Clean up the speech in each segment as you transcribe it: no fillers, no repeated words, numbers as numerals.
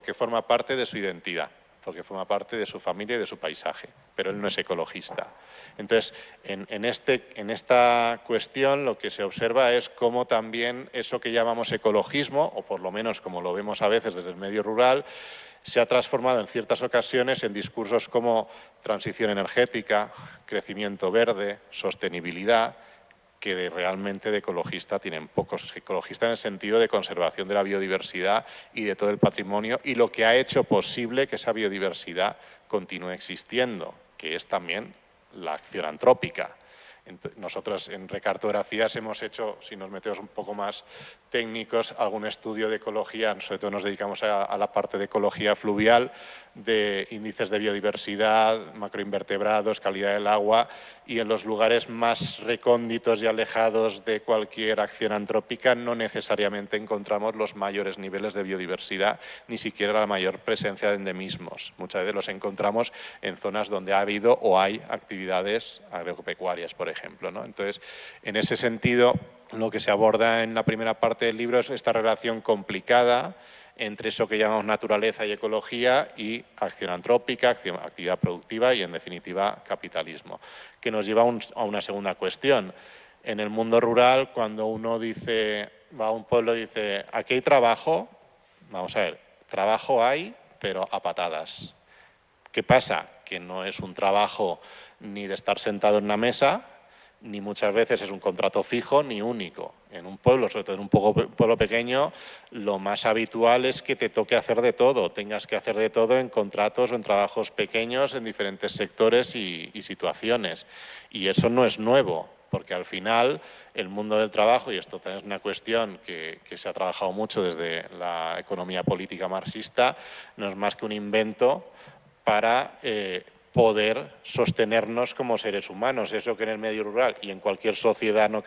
que forma parte de su identidad, porque forma parte de su familia y de su paisaje, pero él no es ecologista. Entonces, en esta cuestión lo que se observa es cómo también eso que llamamos ecologismo, o por lo menos como lo vemos a veces desde el medio rural, se ha transformado en ciertas ocasiones en discursos como transición energética, crecimiento verde, sostenibilidad, que realmente de ecologista tienen pocos. Ecologista en el sentido de conservación de la biodiversidad y de todo el patrimonio, y lo que ha hecho posible que esa biodiversidad continúe existiendo, que es también la acción antrópica. Nosotros en Recartografías hemos hecho, si nos metemos un poco más técnicos, algún estudio de ecología, sobre todo nos dedicamos a la parte de ecología fluvial, de índices de biodiversidad, macroinvertebrados, calidad del agua, y en los lugares más recónditos y alejados de cualquier acción antrópica no necesariamente encontramos los mayores niveles de biodiversidad, ni siquiera la mayor presencia de endemismos. Muchas veces los encontramos en zonas donde ha habido o hay actividades agropecuarias, por ejemplo, ¿no? Entonces, en ese sentido, lo que se aborda en la primera parte del libro es esta relación complicada entre eso que llamamos naturaleza y ecología y acción antrópica, actividad productiva y, en definitiva, capitalismo, que nos lleva a una segunda cuestión. En el mundo rural, cuando uno va a un pueblo y dice, ¿aquí hay trabajo? Vamos a ver, trabajo hay, pero a patadas. ¿Qué pasa? Que no es un trabajo ni de estar sentado en una mesa, ni muchas veces es un contrato fijo ni único. En un pueblo, sobre todo en un pueblo pequeño, lo más habitual es que te toque hacer de todo, tengas que hacer de todo en contratos o en trabajos pequeños en diferentes sectores y situaciones. Y eso no es nuevo, porque al final el mundo del trabajo, y esto también es una cuestión que se ha trabajado mucho desde la economía política marxista, no es más que un invento para poder sostenernos como seres humanos. Eso que en el medio rural y en cualquier sociedad no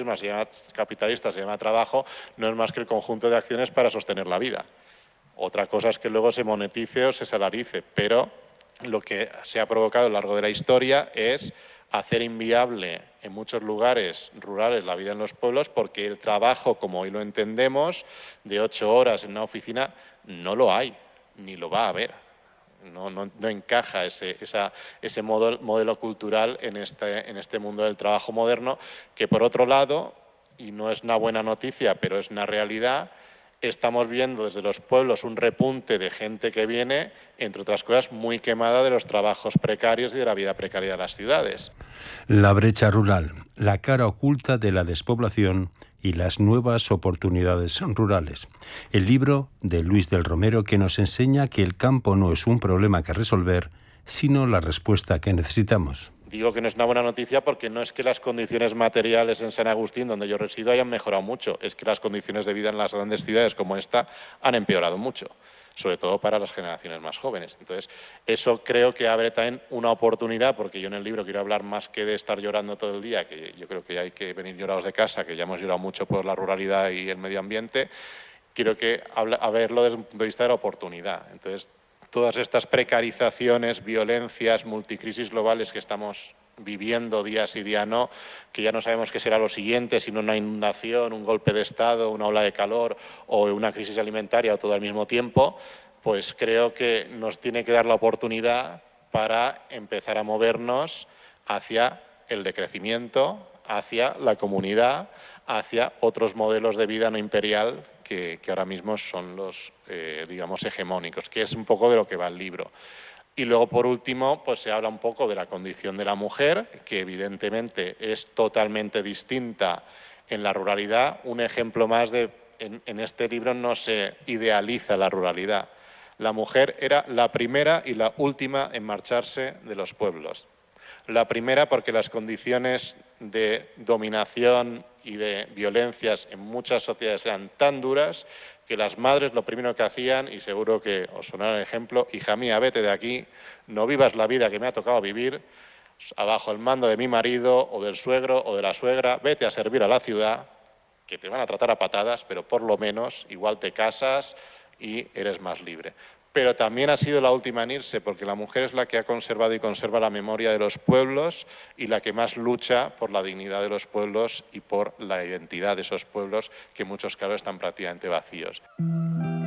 capitalista se llama trabajo, no es más que el conjunto de acciones para sostener la vida. Otra cosa es que luego se monetice o se salarice, pero lo que se ha provocado a lo largo de la historia es hacer inviable en muchos lugares rurales la vida en los pueblos, porque el trabajo, como hoy lo entendemos, de 8 horas en una oficina, no lo hay, ni lo va a haber. No encaja ese modelo cultural en este mundo del trabajo moderno, que por otro lado, y no es una buena noticia, pero es una realidad, estamos viendo desde los pueblos un repunte de gente que viene, entre otras cosas, muy quemada de los trabajos precarios y de la vida precaria de las ciudades. La brecha rural, la cara oculta de la despoblación y las nuevas oportunidades rurales. El libro de Luis del Romero, que nos enseña que el campo no es un problema que resolver, sino la respuesta que necesitamos. Digo que no es una buena noticia porque no es que las condiciones materiales en San Agustín, donde yo resido, hayan mejorado mucho. Es que las condiciones de vida en las grandes ciudades como esta han empeorado mucho, sobre todo para las generaciones más jóvenes. Entonces, eso creo que abre también una oportunidad, porque yo en el libro quiero hablar más que de estar llorando todo el día, que yo creo que hay que venir llorados de casa, que ya hemos llorado mucho por la ruralidad y el medio ambiente. Quiero que a verlo desde un punto de vista de la oportunidad. Entonces, todas estas precarizaciones, violencias, multicrisis globales que estamos viviendo día sí día no, que ya no sabemos qué será lo siguiente, sino una inundación, un golpe de Estado, una ola de calor o una crisis alimentaria o todo al mismo tiempo, pues creo que nos tiene que dar la oportunidad para empezar a movernos hacia el decrecimiento, hacia la comunidad, hacia otros modelos de vida no imperial que ahora mismo son los, digamos, hegemónicos, que es un poco de lo que va el libro. Y luego, por último, pues se habla un poco de la condición de la mujer, que evidentemente es totalmente distinta en la ruralidad. Un ejemplo más de, en este libro no se idealiza la ruralidad. La mujer era la primera y la última en marcharse de los pueblos. La primera porque las condiciones de dominación y de violencias en muchas sociedades eran tan duras que las madres lo primero que hacían, y seguro que os sonará el ejemplo, hija mía, vete de aquí, no vivas la vida que me ha tocado vivir, abajo el mando de mi marido o del suegro o de la suegra, vete a servir a la ciudad, que te van a tratar a patadas, pero por lo menos igual te casas y eres más libre. Pero también ha sido la última en irse, porque la mujer es la que ha conservado y conserva la memoria de los pueblos y la que más lucha por la dignidad de los pueblos y por la identidad de esos pueblos, que en muchos casos están prácticamente vacíos.